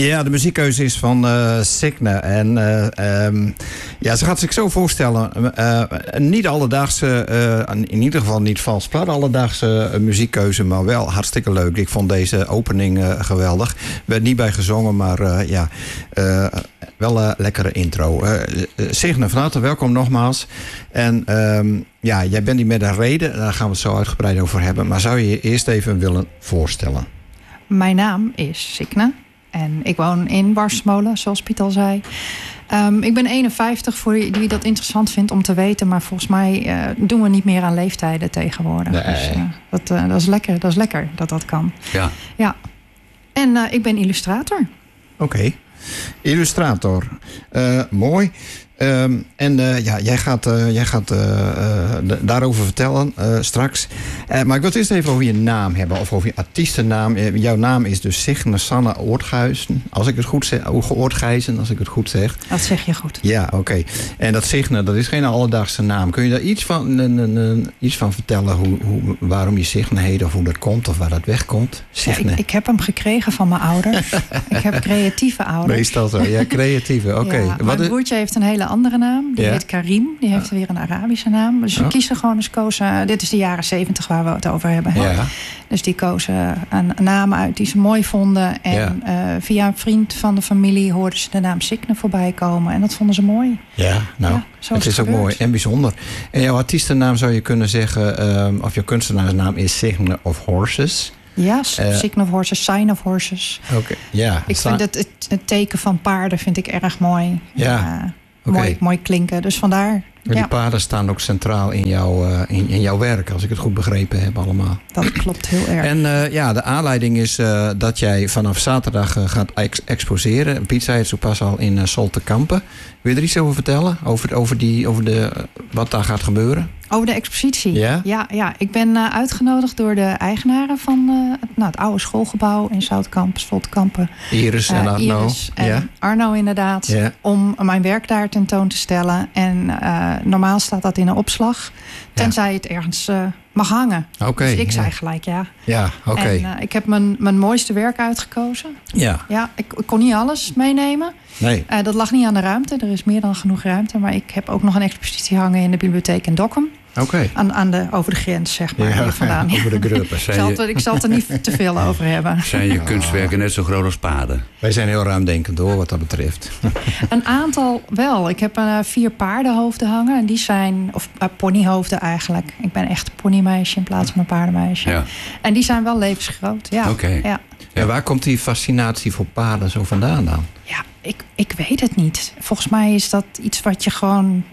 Ja, de muziekkeuze is van Signe. En ze gaat zich zo voorstellen. Niet alledaagse, in ieder geval niet vals plat alledaagse muziekkeuze, maar wel hartstikke leuk. Ik vond deze opening geweldig. Er werd niet bij gezongen, maar wel een lekkere intro. Signe, van harte welkom nogmaals. En jij bent hier met een reden. Daar gaan we het zo uitgebreid over hebben. Maar zou je je eerst even willen voorstellen? Mijn naam is Signe. En ik woon in Barsmolen, zoals Piet al zei. Ik ben 51, voor wie dat interessant vindt om te weten. Maar volgens mij doen we niet meer aan leeftijden tegenwoordig. Nee. Dus dat is lekker. Dat is lekker dat dat kan. Ja. En ik ben illustrator. Oké. Illustrator. Mooi. Jij gaat daarover vertellen straks. Maar ik wil het eerst even over je naam hebben. Of over je artiestennaam. Jouw naam is dus Signe Sanne Oortguysen. Als ik het goed zeg. Oortguysen, als ik het goed zeg. Dat zeg je goed. Ja, oké. En dat Signe, dat is geen alledaagse naam. Kun je daar iets van vertellen? Waarom je Signe heet? Of hoe dat komt? Of waar dat wegkomt? Ja, ik heb hem gekregen van mijn ouders. Ik heb creatieve ouders. Meestal zo. Ja, creatieve. Oké. Ja, mijn broertje heeft een hele andere naam. Die heet Karim. Die heeft weer een Arabische naam. Dus we kiezen gewoon eens kozen. Dit is de jaren 70 waar we het over hebben. Ja. Dus die kozen een naam uit die ze mooi vonden. En via een vriend van de familie hoorden ze de naam Signe voorbij komen. En dat vonden ze mooi. Ja, het is ook mooi en bijzonder. En jouw artiestennaam zou je kunnen zeggen, of jouw kunstenaarsnaam is Signe of Horses. Ja, Signe of Horses, Sign of Horses. Oké. Ja. Ik vind het teken van paarden vind ik erg mooi. Ja. Mooi klinken, dus vandaar. Maar die paarden staan ook centraal in jouw werk, als ik het goed begrepen heb allemaal. Dat klopt heel erg. En de aanleiding is dat jij vanaf zaterdag gaat exposeren. Piet zei het zo pas al in Soltekampen. Wil je er iets over vertellen? Over wat daar gaat gebeuren? Over de expositie? Ja. Ik ben uitgenodigd door de eigenaren van het oude schoolgebouw in Zoutkamp, Soltekampen. Iris en Arno. Iris en Arno inderdaad. Ja. Om mijn werk daar tentoon te stellen. En normaal staat dat in een opslag. Tenzij het ergens mag hangen. Okay, dus ik zei gelijk ja. Ja, oké. En ik heb mijn mooiste werk uitgekozen. Ja. Ik kon niet alles meenemen. Nee. Dat lag niet aan de ruimte. Er is meer dan genoeg ruimte. Maar ik heb ook nog een expositie hangen in de bibliotheek in Dokkum. Oké. Over de grens, zeg maar. Hier vandaan. Over de gruppen. Ik zal het er niet te veel over hebben. Zijn je kunstwerken net zo groot als paarden? Wij zijn heel ruimdenkend hoor, wat dat betreft. Een aantal wel. Ik heb 4 paardenhoofden hangen. En die zijn, of ponyhoofden eigenlijk. Ik ben echt een ponymeisje in plaats van een paardenmeisje. Ja. En die zijn wel levensgroot. Ja. Oké. Ja. En waar komt die fascinatie voor paarden zo vandaan dan? Ja, ik weet het niet. Volgens mij is dat iets wat je gewoon...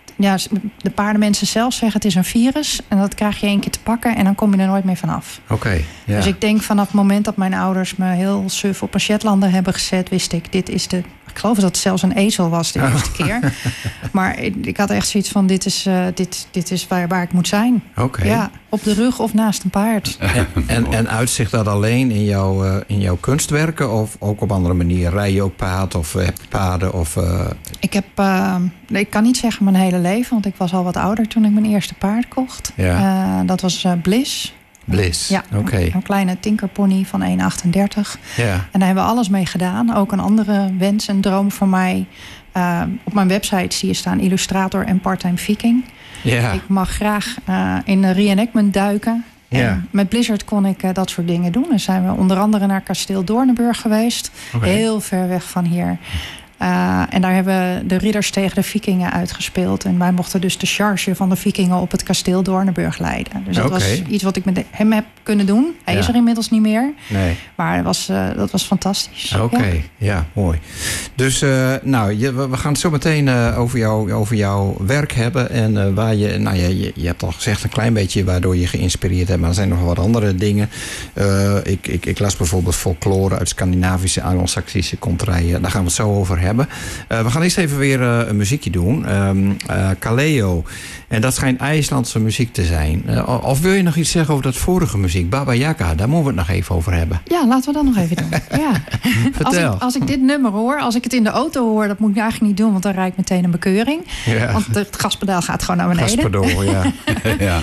de paardenmensen zelf zeggen het is een virus. En dat krijg je 1 keer te pakken en dan kom je er nooit meer vanaf. Oké. Ja. Dus ik denk vanaf het moment dat mijn ouders me heel suf op een Shetlander hebben gezet... wist ik, dit is de... Ik geloof dat het zelfs een ezel was de eerste keer. Maar ik had echt zoiets van, dit is waar ik moet zijn. Oké. Ja, op de rug of naast een paard. En uitzicht dat alleen in jouw kunstwerken of ook op andere manieren? Rij je ook paard of heb je paarden? Ik kan niet zeggen mijn hele leven, want ik was al wat ouder toen ik mijn eerste paard kocht. Ja. Dat was Bliss. Ja, oké. Een kleine tinkerpony van 1,38. Ja. En daar hebben we alles mee gedaan. Ook een andere wens en droom van mij. Op mijn website zie je staan illustrator en parttime viking. Ja. Ik mag graag in een reenactment duiken. Ja. En met Blizzard kon ik dat soort dingen doen. Dan zijn we onder andere naar kasteel Doornenburg geweest. Okay. Heel ver weg van hier. En daar hebben de ridders tegen de vikingen uitgespeeld. En wij mochten dus de charge van de vikingen op het kasteel Doornenburg leiden. Dus dat was iets wat ik met hem heb kunnen doen. Hij is er inmiddels niet meer. Nee. Maar dat was fantastisch. Oké, ja, mooi. Dus we gaan het zo meteen over jouw werk hebben. En waar je hebt al gezegd een klein beetje waardoor je geïnspireerd hebt. Maar er zijn nog wat andere dingen. Ik las bijvoorbeeld folklore uit Scandinavische, Anglo-Saxische kontrijen. Daar gaan we het zo over hebben. We gaan eerst even weer een muziekje doen. Kaleo. En dat schijnt IJslandse muziek te zijn. Of wil je nog iets zeggen over dat vorige muziek? Baba Yaga, daar moeten we het nog even over hebben. Ja, laten we dat nog even doen. Ja. Vertel. Als ik dit nummer hoor, als ik het in de auto hoor... dat moet ik eigenlijk niet doen, want dan rijd ik meteen een bekeuring. Ja. Want het gaspedaal gaat gewoon naar beneden. Gaspedaal, ja. Ja.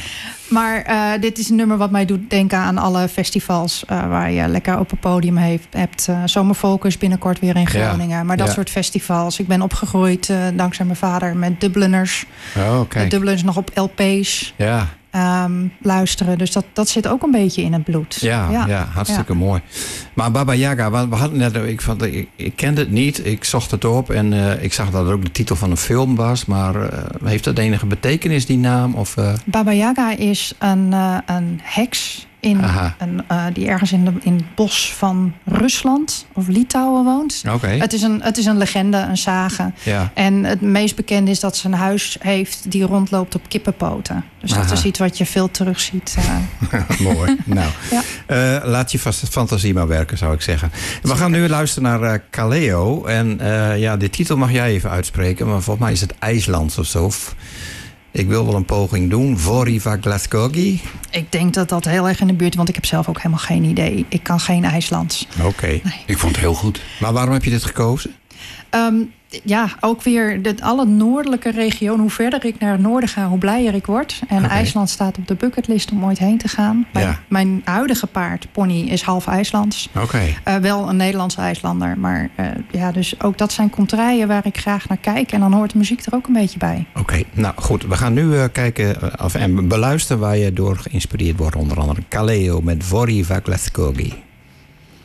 Maar dit is een nummer wat mij doet denken aan alle festivals... waar je lekker op het podium hebt. Zomerfocus binnenkort weer in Groningen. Ja, maar dat soort festivals. Ik ben opgegroeid dankzij mijn vader met Dubliners. Oh, okay. Dubliners nog op LP's. Ja. Luisteren. Dus dat zit ook een beetje in het bloed. Ja, hartstikke mooi. Maar Baba Yaga, we hadden net, ik kende het niet. Ik zocht het op en ik zag dat het ook de titel van een film was. Maar heeft dat enige betekenis, die naam? Of, Baba Yaga is een heks die ergens in het bos van Rusland of Litouwen woont. Okay. Het is een legende, een sage. Ja. En het meest bekend is dat ze een huis heeft die rondloopt op kippenpoten. Dus dat is iets wat je veel terugziet. Mooi. Nou, laat je fantasie maar werken, zou ik zeggen. We gaan nu luisteren naar Kaleo. En de titel mag jij even uitspreken, maar volgens mij is het IJslands of zo. Ik wil wel een poging doen. Voriva Glasgogi. Ik denk dat dat heel erg in de buurt... want ik heb zelf ook helemaal geen idee. Ik kan geen IJslands. Oké. Nee. Ik vond het heel goed. Maar waarom heb je dit gekozen? Ook weer alle noordelijke regio. Hoe verder ik naar het noorden ga, hoe blijer ik word. En IJsland staat op de bucketlist om ooit heen te gaan. Mijn huidige paard, Pony, is half IJslands. Wel een Nederlandse IJslander. Maar dus ook dat zijn contraien waar ik graag naar kijk. En dan hoort de muziek er ook een beetje bij. Oké, nou goed. We gaan nu kijken en beluisteren waar je door geïnspireerd wordt. Onder andere Kaleo met Voriva Glasgogi.